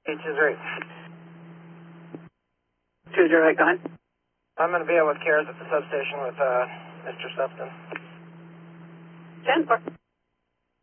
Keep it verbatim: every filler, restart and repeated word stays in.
Two zero eight. two zero eight, go ahead. I'm going to be out with Cares at the substation with uh, Mister Sefton. ten four.